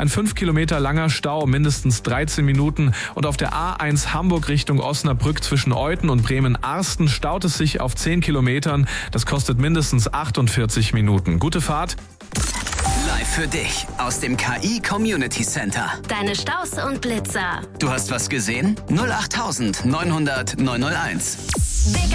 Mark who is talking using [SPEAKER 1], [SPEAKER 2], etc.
[SPEAKER 1] Ein 5 Kilometer langer Stau, mindestens 13 Minuten. Und auf der A1 Hamburg Richtung Osnabrück zwischen Euthen und Bremen-Arsten staut es sich auf 10 Kilometern. Das kostet mindestens 48 Minuten. Gute Fahrt.
[SPEAKER 2] Live für dich aus dem KI Community Center.
[SPEAKER 3] Deine Staus und Blitzer.
[SPEAKER 2] Du hast was gesehen? 08900 901.